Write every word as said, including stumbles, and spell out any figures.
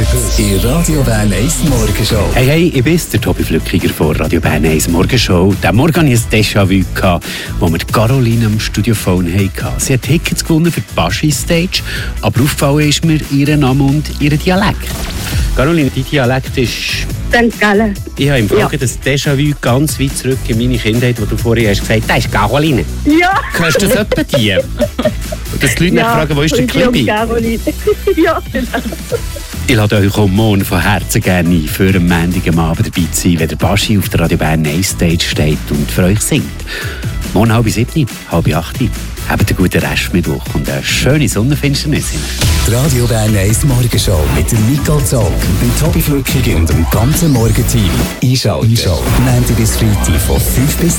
Heute in Radio Bern eins Morgenshow. Hey, hey, ich bin der Tobi Flückiger von Radio Bern eins Morgenshow. Diesen Morgen hatte ich ein Déjà-vu, wo wir die Caroline am Studiophone hatten. Sie hat Tickets gewonnen für die Baschi-Stage, aber aufgefallen ist mir ihr Name und ihr Dialekt. Caroline, dein Dialekt ist... Sankt Gallen. Ich habe im Frage Ja. das Déjà-vu ganz weit zurück in meine Kindheit, wo du vorhin hast gesagt, das ist Caroline. Ja. Hörst du das etwa die? Dass die Leute Ja, ja, fragen, wo ist der Entschuldigung, Klibi? Caroline. Ja, genau. Ich lade euch auch morgen von Herzen gerne ein, für am Montag am Abend dabei zu sein, wenn der Baschi auf der Radio Bern eins Stage steht und für euch singt. Morgen halb sieben, halb acht. Habt einen guten Restmittwoch und eine schöne Sonnenfinsternis. Die Radio Bern eins Morgenshow mit dem Nicole Zog, dem Tobi Flückiger und dem ganzen Morgenteam. Einschalten. Einschalten. Montag bis Freitag von fünf bis